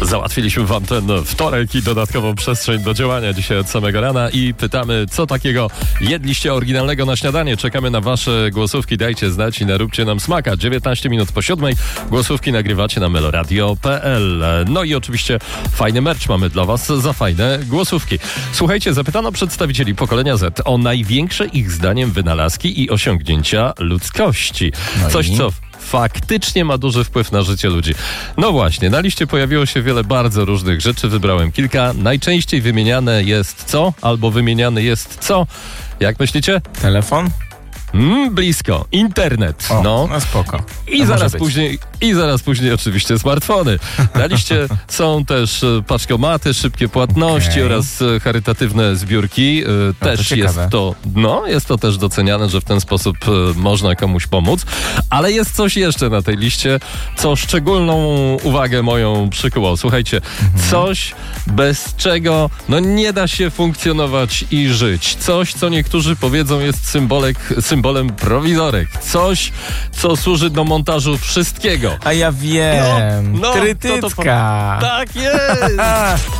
Załatwiliśmy wam ten wtorek i dodatkową przestrzeń do działania dzisiaj od samego rana i pytamy, co takiego jedliście oryginalnego na śniadanie. Czekamy na wasze głosówki, dajcie znać i naróbcie nam smaka. 19 minut po 7. Głosówki nagrywacie na meloradio.pl. No i oczywiście fajny merch mamy dla was za fajne głosówki. Słuchajcie, zapytano przedstawicieli pokolenia Z o największe ich zdaniem wynalazki i osiągnięcia ludzkości. Coś, co faktycznie ma duży wpływ na życie ludzi. No właśnie, na liście pojawiło się wiele bardzo różnych rzeczy, wybrałem kilka. Najczęściej wymieniane jest co? Albo wymieniany jest co? Jak myślicie? Telefon? Blisko. Internet. No spoko. I zaraz później oczywiście smartfony. Na liście są też paczkomaty, szybkie płatności oraz charytatywne zbiórki. Też jest to też doceniane, że w ten sposób można komuś pomóc. Ale jest coś jeszcze na tej liście, co szczególną uwagę moją przykuło. Słuchajcie, coś, bez czego nie da się funkcjonować i żyć. Coś, co niektórzy powiedzą jest symbolem prowizorek. Coś, co służy do montażu wszystkiego. A ja wiem. Trytytka. Tak jest.